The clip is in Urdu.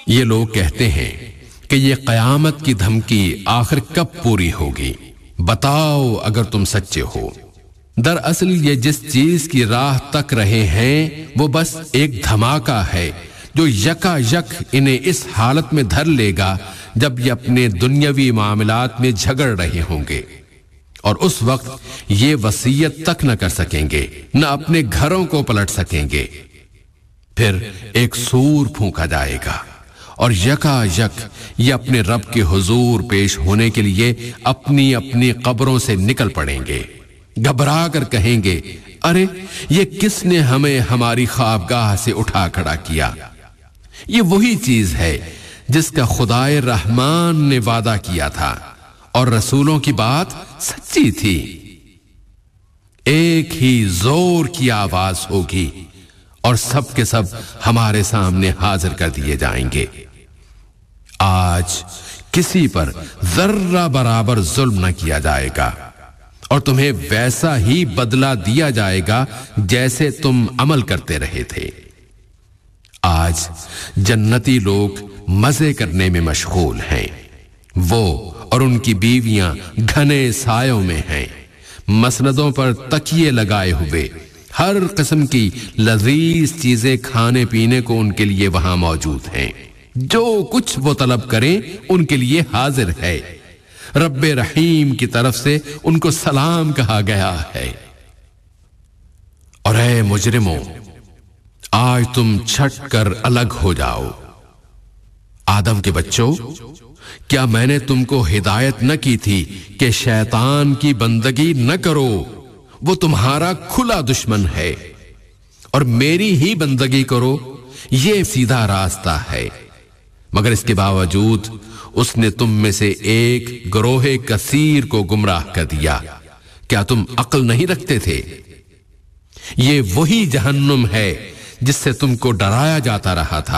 یہ لوگ کہتے ہیں کہ یہ قیامت کی دھمکی آخر کب پوری ہوگی؟ بتاؤ اگر تم سچے ہو۔ دراصل یہ جس چیز کی راہ تک رہے ہیں وہ بس ایک دھماکہ ہے جو یکا یک انہیں اس حالت میں دھر لے گا جب یہ اپنے دنیاوی معاملات میں جھگڑ رہے ہوں گے، اور اس وقت یہ وصیت تک نہ کر سکیں گے، نہ اپنے گھروں کو پلٹ سکیں گے۔ پھر ایک سور پھونکا جائے گا اور یکا یک یہ اپنے رب کے حضور پیش ہونے کے لیے اپنی اپنی قبروں سے نکل پڑیں گے، گھبرا کر کہیں گے، ارے یہ کس نے ہمیں ہماری خوابگاہ سے اٹھا کھڑا کیا؟ یہ وہی چیز ہے جس کا خدائے رحمان نے وعدہ کیا تھا اور رسولوں کی بات سچی تھی۔ ایک ہی زور کی آواز ہوگی اور سب کے سب ہمارے سامنے حاضر کر دیے جائیں گے۔ آج کسی پر ذرہ برابر ظلم نہ کیا جائے گا اور تمہیں ویسا ہی بدلہ دیا جائے گا جیسے تم عمل کرتے رہے تھے۔ آج جنتی لوگ مزے کرنے میں مشغول ہیں، وہ اور ان کی بیویاں گھنے سایوں میں ہیں، مسندوں پر تکیے لگائے ہوئے، ہر قسم کی لذیذ چیزیں کھانے پینے کو ان کے لیے وہاں موجود ہیں، جو کچھ وہ طلب کریں ان کے لیے حاضر ہے۔ رب رحیم کی طرف سے ان کو سلام کہا گیا ہے۔ اور اے مجرموں، آج تم چھٹ کر الگ ہو جاؤ۔ آدم کے بچوں، کیا میں نے تم کو ہدایت نہ کی تھی کہ شیطان کی بندگی نہ کرو؟ وہ تمہارا کھلا دشمن ہے، اور میری ہی بندگی کرو، یہ سیدھا راستہ ہے۔ مگر اس کے باوجود اس نے تم میں سے ایک گروہ کثیر کو گمراہ کر دیا۔ کیا تم عقل نہیں رکھتے تھے؟ یہ وہی جہنم ہے جس سے تم کو ڈرایا جاتا رہا تھا۔